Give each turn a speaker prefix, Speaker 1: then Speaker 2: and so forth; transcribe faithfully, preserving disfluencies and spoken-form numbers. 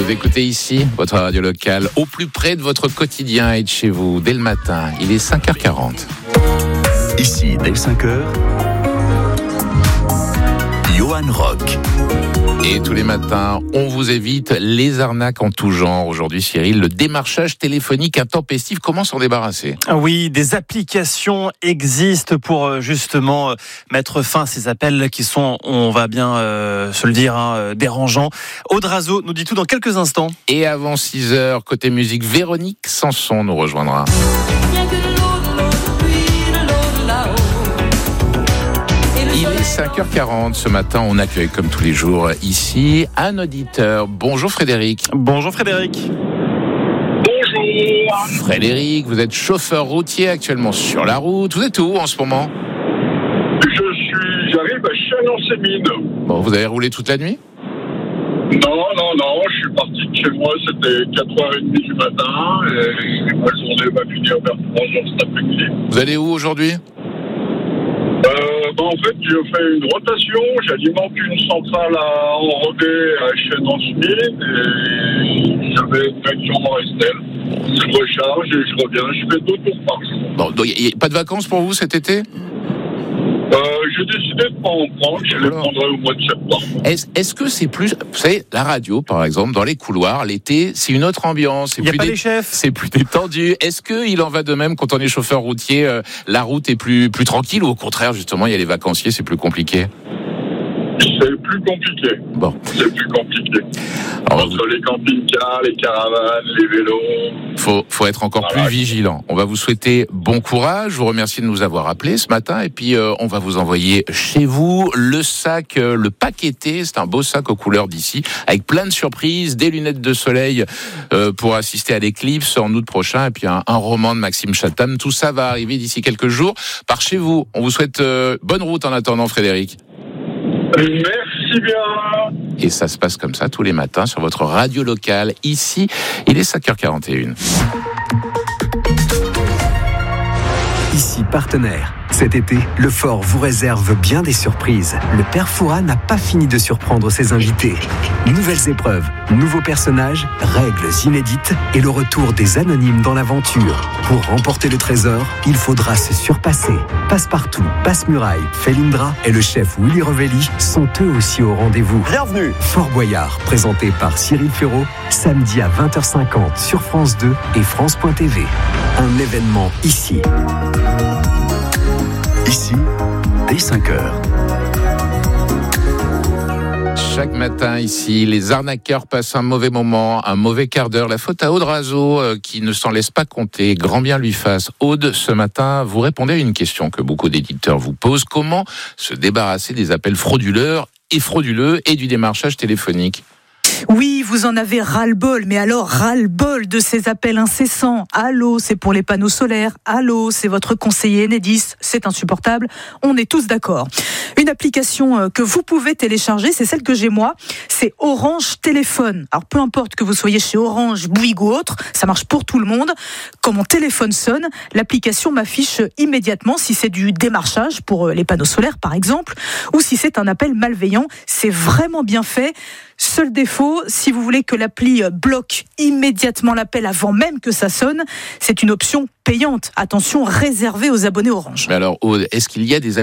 Speaker 1: Vous écoutez ici votre radio locale, au plus près de votre quotidien et de chez vous, dès le matin. Il est cinq heures quarante.
Speaker 2: Ici, dès cinq heures, Johan Rock.
Speaker 1: Et tous les matins, on vous évite les arnaques en tout genre. Aujourd'hui, Cyril, le démarchage téléphonique intempestif, comment s'en débarrasser ?
Speaker 3: Oui, des applications existent pour justement mettre fin à ces appels qui sont, on va bien euh, se le dire, hein, dérangeants. Aude Razo nous dit tout dans quelques instants.
Speaker 1: Et avant six heures, côté musique, Véronique Sanson nous rejoindra. Il est cinq heures quarante. Ce matin, on accueille comme tous les jours ici un auditeur. Bonjour Frédéric.
Speaker 3: Bonjour Frédéric.
Speaker 4: Bonjour.
Speaker 1: Frédéric, vous êtes chauffeur routier actuellement sur la route. Vous êtes où en ce moment ?
Speaker 4: Je suis, j'arrive à Chalon-Sémine.
Speaker 1: Bon, vous avez roulé toute la nuit ?
Speaker 4: Non, non, non, je suis parti de chez moi, c'était quatre heures trente du matin, et ma journée va finir vers trois heures cet après-midi.
Speaker 1: Vous allez où aujourd'hui ?
Speaker 4: Euh, bah en fait, je fais une rotation, j'alimente une centrale à enrober à Chalon-Sémine, et j'avais une action Morestel. Je recharge et je reviens, je fais deux tours par jour.
Speaker 1: Bon, donc, y a pas de vacances pour vous cet été ?
Speaker 4: Euh, j'ai décidé de ne pas en prendre, je les prendrai au mois de septembre.
Speaker 1: Est-ce, est-ce que c'est plus... Vous savez, la radio, par exemple, dans les couloirs, l'été, c'est une autre ambiance.
Speaker 3: Il n'y a pas
Speaker 1: dé...
Speaker 3: les chefs.
Speaker 1: C'est plus détendu. Est-ce qu'il en va de même quand on est chauffeur routier, euh, la route est plus, plus tranquille, ou au contraire, justement, il y a les vacanciers, c'est plus compliqué ?
Speaker 4: C'est plus compliqué.
Speaker 1: Bon.
Speaker 4: C'est plus compliqué.
Speaker 1: Alors,
Speaker 4: Entre les camping-cars, les caravanes, les vélos.
Speaker 1: Faut, faut être encore
Speaker 4: Voilà.
Speaker 1: plus vigilant. On va vous souhaiter bon courage. Je vous remercie de nous avoir appelés ce matin. Et puis, euh, on va vous envoyer chez vous le sac, euh, le paqueté. C'est un beau sac aux couleurs d'ici, avec plein de surprises, des lunettes de soleil euh, pour assister à l'éclipse en août prochain. Et puis, un, un roman de Maxime Chatham. Tout ça va arriver d'ici quelques jours par chez vous. On vous souhaite euh, bonne route en attendant, Frédéric.
Speaker 4: Merci bien.
Speaker 1: Et ça se passe comme ça tous les matins sur votre radio locale. Ici, il est cinq heures quarante et une.
Speaker 2: Ici, partenaire. Cet été, le Fort vous réserve bien des surprises. Le Père Fouras n'a pas fini de surprendre ses invités. Nouvelles épreuves, nouveaux personnages, règles inédites et le retour des anonymes dans l'aventure. Pour remporter le trésor, il faudra se surpasser. Passe-partout, Passe-Muraille, Felindra et le chef Willy Revelli sont eux aussi au rendez-vous.
Speaker 3: Bienvenue.
Speaker 2: Fort Boyard, présenté par Cyril Ferraud, samedi à vingt heures cinquante sur France deux et France point T V. Un événement ici. Ici, dès cinq heures.
Speaker 1: Chaque matin ici, les arnaqueurs passent un mauvais moment, un mauvais quart d'heure. La faute à Aude Razo euh, qui ne s'en laisse pas compter. Grand bien lui fasse. Aude, ce matin, vous répondez à une question que beaucoup d'éditeurs vous posent. Comment se débarrasser des appels frauduleux et frauduleux et du démarchage téléphonique ?
Speaker 5: Oui, vous en avez ras-le-bol, mais alors ras-le-bol de ces appels incessants. Allô, c'est pour les panneaux solaires. Allô, c'est votre conseiller Enedis. C'est insupportable. On est tous d'accord. Une application que vous pouvez télécharger, c'est celle que j'ai moi. C'est Orange Téléphone. Alors, peu importe que vous soyez chez Orange, Bouygues ou autre, ça marche pour tout le monde. Quand mon téléphone sonne, l'application m'affiche immédiatement si c'est du démarchage pour les panneaux solaires, par exemple, ou si c'est un appel malveillant. C'est vraiment bien fait. Seul défaut, si vous voulez que l'appli bloque immédiatement l'appel avant même que ça sonne, c'est une option payante. Attention, réservée aux abonnés Orange.
Speaker 1: Mais alors, Aude, est-ce qu'il y a des